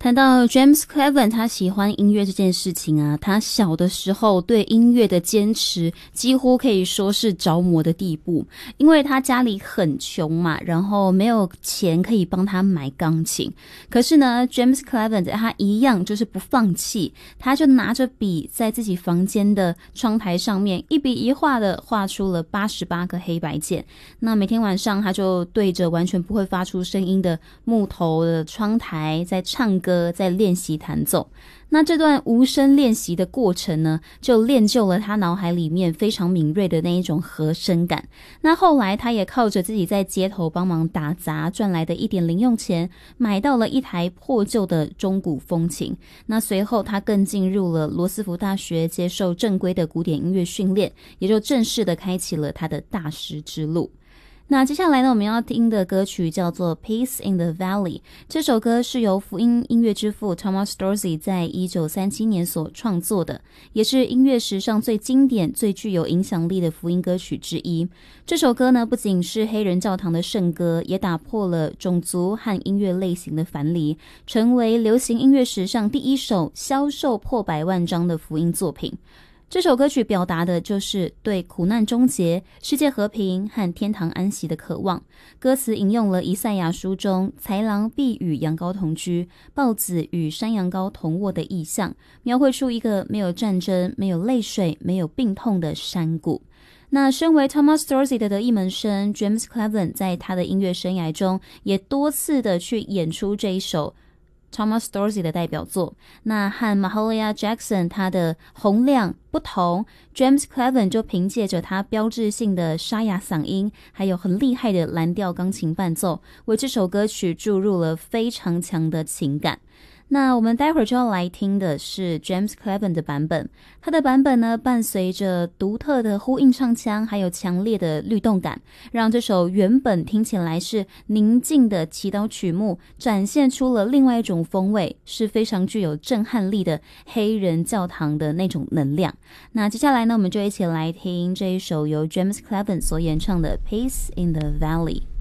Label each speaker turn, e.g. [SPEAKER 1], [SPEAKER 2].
[SPEAKER 1] 谈到 James Cleveland 他喜欢音乐这件事情啊，他小的时候对音乐的坚持几乎可以说是着魔的地步，因为他家里很穷嘛，然后没有钱可以帮他买钢琴，可是呢 James Cleveland 他一样就是不放弃，他就拿着笔在自己房间的窗台上面一笔一画的画出了88个黑白键，那每天晚上他就对着完全不会发出声音的木头的窗台在唱歌，在练习弹奏。那这段无声练习的过程呢，就练就了他脑海里面非常敏锐的那一种和声感。那后来他也靠着自己在街头帮忙打杂赚来的一点零用钱，买到了一台破旧的中古风琴。那随后他更进入了罗斯福大学接受正规的古典音乐训练，也就正式的开启了他的大师之路。那接下来呢，我们要听的歌曲叫做 Peace in the Valley。 这首歌是由福音音乐之父 Thomas Dorsey 在1937年所创作的，也是音乐史上最经典最具有影响力的福音歌曲之一。这首歌呢，不仅是黑人教堂的圣歌，也打破了种族和音乐类型的樊篱，成为流行音乐史上第一首销售破百万张的福音作品。这首歌曲表达的就是对苦难终结、世界和平和天堂安息的渴望。歌词引用了以赛亚书中豺狼必与羊羔同居、豹子与山羊羔同卧的意象，描绘出一个没有战争、没有泪水、没有病痛的山谷。那身为 Thomas Dorsey 的得意门生 James Cleveland 在他的音乐生涯中也多次的去演出这一首Thomas Dorsey 的代表作。那和 Mahalia Jackson 他的洪亮不同， James Cleveland 就凭借着他标志性的沙哑嗓音，还有很厉害的蓝调钢琴伴奏，为这首歌曲注入了非常强的情感。那我们待会儿就要来听的是 James Cleveland 的版本，他的版本呢，伴随着独特的呼应唱腔，还有强烈的律动感，让这首原本听起来是宁静的祈祷曲目，展现出了另外一种风味，是非常具有震撼力的黑人教堂的那种能量。那接下来呢，我们就一起来听这一首由 James Cleveland 所演唱的 Peace in the Valley。